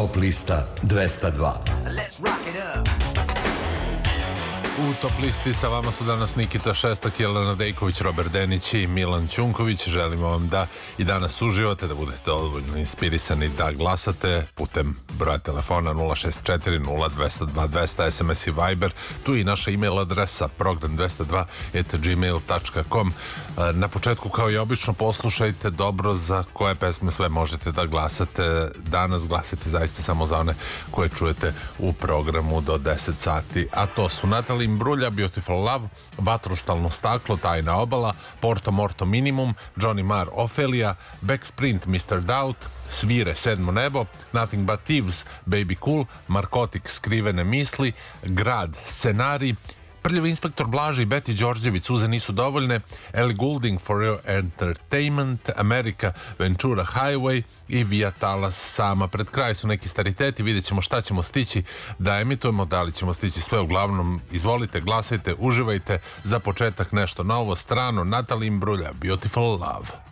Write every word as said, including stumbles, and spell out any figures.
Top lista dvesta dva. Let's rock it up. U top listi sa vama su danas Nikita Šestak, Jelena Dejković, Robert Denić i Milan Ćunković. Želimo vam da i danas uživate, da budete dovoljno inspirisani da glasate putem broja telefona nula šest četiri nula dva nula dva dva nula, S M S i Viber. Tu i naša email adresa program dvesta dva at gmail dot com. Na početku, kao i obično, poslušajte dobro za koje pesme sve možete da glasate. Danas glasite zaista samo za one koje čujete u programu do deset sati, a to su Natalie Imbruglia, Beautiful Love, Vatrostalno staklo, Tajna obala, Porto Morto Minimum, Johnny Marr, Ophelia, Backsprint, mister Doubt, Svire, Sedmo nebo, Nothing But Thieves, Baby Cool, Markotik, Skrivene misli, Grad, Scenarij, Prljavi inspektor Blaži i Beti Đorđević, Suze nisu dovoljne, Ellie Goulding, For Your Entertainment, America, Ventura Highway i Via Talas sama. Pred kraj su neki stariteti, vidjet ćemo šta ćemo stići da emitujemo, da li ćemo stići sve. Uglavnom, izvolite, glasajte, uživajte. Za početak nešto novo, strano, Natalie Imbruglia, Beautiful Love.